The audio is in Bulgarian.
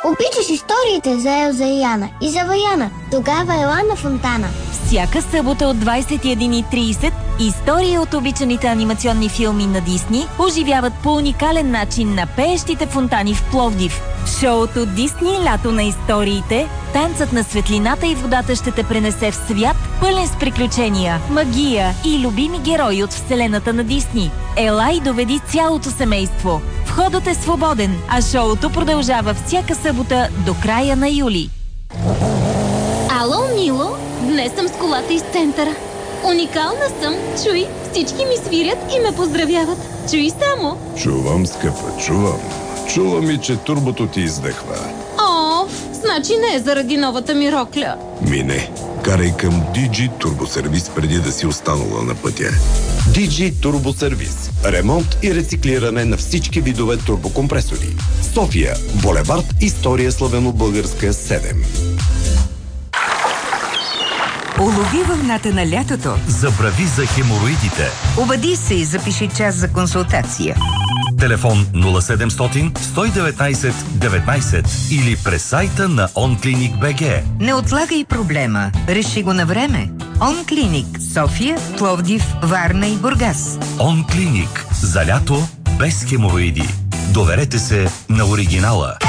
Обичаш историите за Елза и Яна и за Ваяна. Тогава ела на фонтана. Всяка събота от 21:30 истории от обичаните анимационни филми на Дисни оживяват по уникален начин на пеещите фонтани в Пловдив. Шоуто Дисни лято на историите, танцът на светлината и водата ще те пренесе в свят, пълен с приключения, магия и любими герои от вселената на Дисни. Ела и доведи цялото семейство. Входът е свободен, а шоуто продължава всяка събота до края на юли. Ало, Мило! Днес съм с колата из центъра. Уникална съм. Чуй, всички ми свирят и ме поздравяват. Чуй само. Чувам, скъпа, чувам. Чувам и, че турбото ти издъхва. О, значи не е заради новата ми рокля. Мине. Карай към DG Турбосервис преди да си останала на пътя. DG Турбосервис. Ремонт и рециклиране на всички видове турбокомпресори. София. Булевард История славено-българска 7. Улови вълната на лятото. Забрави за хемороидите. Обади се и запиши час за консултация. Телефон 0700 119 19 или през сайта на OnClinic BG. Не отлагай проблема. Реши го на време. OnClinic София, Пловдив, Варна и Бургас. OnClinic. За лято без хемороиди. Доверете се на оригинала.